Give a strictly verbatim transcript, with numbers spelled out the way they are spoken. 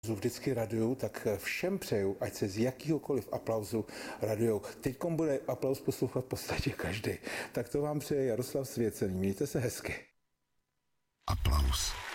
Vždycky raduju, tak všem přeju, ať se z jakýhokoliv aplauzu radujou. Teďkom bude aplauz poslouchat v podstatě každý. Tak to vám přeje Jaroslav Svěcený. Mějte se hezky. Aplaus.